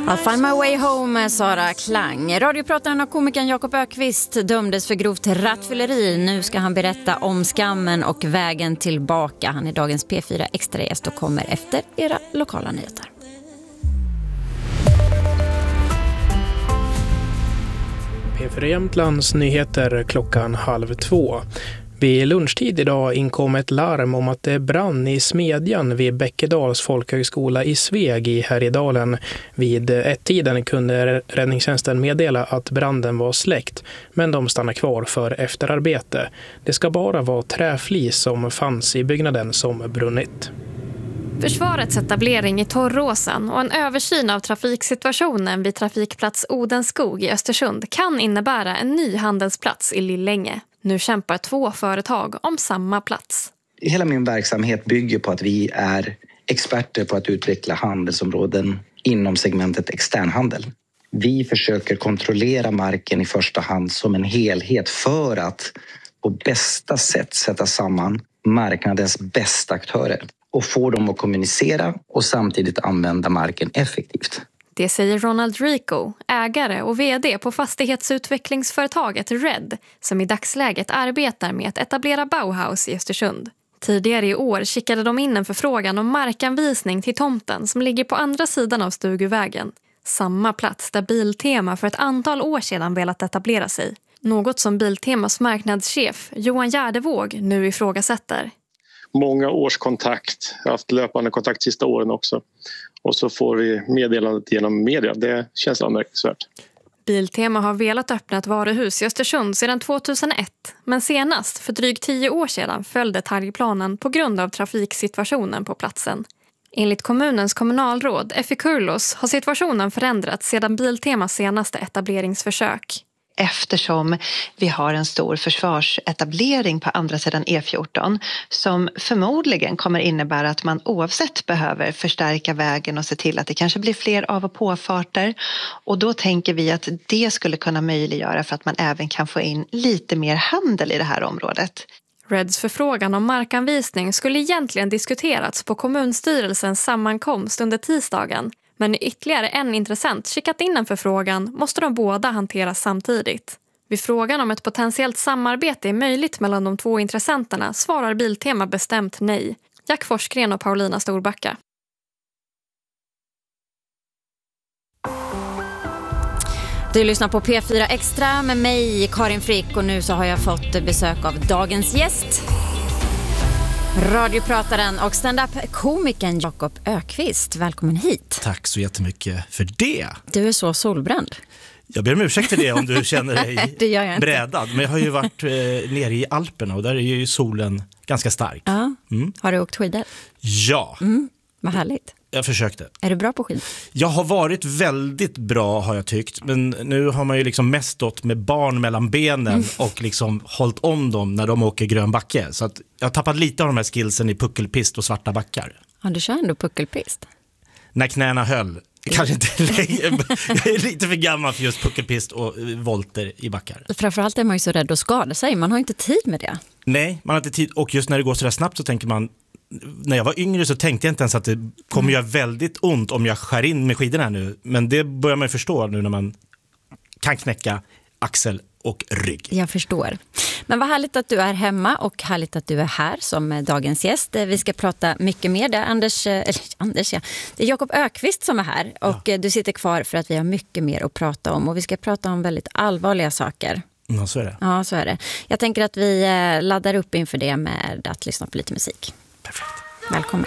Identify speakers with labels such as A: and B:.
A: I'll find my way home med Sara Klang. Radioprataren och komikern Jakob Ökvist dömdes för grovt rattfylleri. Nu ska han berätta om skammen och vägen tillbaka. Han är dagens P4 extragäst och kommer efter era lokala nyheter.
B: P4 Jämtlands nyheter klockan 1:30. Vid lunchtid idag inkom ett larm om att det brann i smedjan vid Bäckedals folkhögskola i Sveg i Härjedalen. Vid 1-tiden kunde räddningstjänsten meddela att branden var släckt, men de stannar kvar för efterarbete. Det ska bara vara träflis som fanns i byggnaden som brunnit.
C: Försvarets etablering i Torråsen och en översyn av trafiksituationen vid trafikplats Odenskog i Östersund kan innebära en ny handelsplats i Lillänge. Nu kämpar 2 företag om samma plats.
D: Hela min verksamhet bygger på att vi är experter på att utveckla handelsområden inom segmentet externhandel. Vi försöker kontrollera marken i första hand som en helhet för att på bästa sätt sätta samman marknadens bästa aktörer och få dem att kommunicera och samtidigt använda marken effektivt.
C: Det säger Ronald Rico, ägare och vd på fastighetsutvecklingsföretaget Red, som i dagsläget arbetar med att etablera Bauhaus i Östersund. Tidigare i år skickade de in en förfrågan om markanvisning till tomten som ligger på andra sidan av Stuguvägen. Samma plats där Biltema för ett antal år sedan velat etablera sig. Något som Biltemas marknadschef Johan Gärdevåg nu ifrågasätter.
E: Många års kontakt, jag har haft löpande kontakt sista åren också. Och så får vi meddelandet genom media. Det känns anmärkningsvärt.
C: Biltema har velat öppna ett varuhus i Östersund sedan 2001. Men senast, för drygt 10 år sedan, föll detaljplanen på grund av trafiksituationen på platsen. Enligt kommunens kommunalråd Effie Kurlos har situationen förändrats sedan Biltemas senaste etableringsförsök.
F: Eftersom vi har en stor försvarsetablering på andra sidan E14 som förmodligen kommer innebära att man oavsett behöver förstärka vägen och se till att det kanske blir fler av- och påfarter. Och då tänker vi att det skulle kunna möjliggöra för att man även kan få in lite mer handel i det här området.
C: Reds förfrågan om markanvisning skulle egentligen diskuterats på kommunstyrelsens sammankomst under tisdagen. Men ytterligare en intressent skickat in en förfrågan måste de båda hanteras samtidigt. Vid frågan om ett potentiellt samarbete är möjligt mellan de 2 intressenterna svarar Biltema bestämt nej. Jack Forsgren och Paulina Storbacka.
A: Du lyssnar på P4 Extra med mig, Karin Frick, och nu så har jag fått besök av dagens gäst. Radioprataren och stand-up-komikern Jakob Ökvist. Välkommen hit.
G: Tack så jättemycket för det.
A: Du är så solbränd.
G: Jag ber om ursäkt för det om du känner dig
A: det gör jag inte.
G: brädad. Men jag har ju varit nere i Alperna och där är ju solen ganska stark.
A: Ja. Har du åkt skidor?
G: Ja.
A: Vad härligt.
G: Jag försökte.
A: Är du bra på skidor?
G: Jag har varit väldigt bra har jag tyckt. Men nu har man ju liksom mest stått med barn mellan benen och liksom hållit om dem när de åker grön backe. Så att jag har tappat lite av de här skillsen i puckelpist och svarta backar.
A: Ja, du kör ändå puckelpist.
G: När knäna höll. Kanske inte längre. Jag är lite för gammal för just puckelpist och volter i backar.
A: Framförallt är man ju så rädd att skada sig. Man har inte tid med det.
G: Nej, man har inte tid. Och just när det går så där snabbt så tänker man... När jag var yngre så tänkte jag inte ens att det kommer göra väldigt ont om jag skär in med skidorna nu. Men det börjar man ju förstå nu när man kan knäcka axel och rygg.
A: Jag förstår. Men vad härligt att du är hemma och härligt att du är här som dagens gäst. Vi ska prata mycket mer. Det är Anders, ja. Det är Jakob Ökvist som är här och du sitter kvar för att vi har mycket mer att prata om. Och vi ska prata om väldigt allvarliga saker.
G: Ja, så är det.
A: Ja, så är det. Jag tänker att vi laddar upp inför det med att lyssna på lite musik.
G: Perfekt.
A: Välkommen.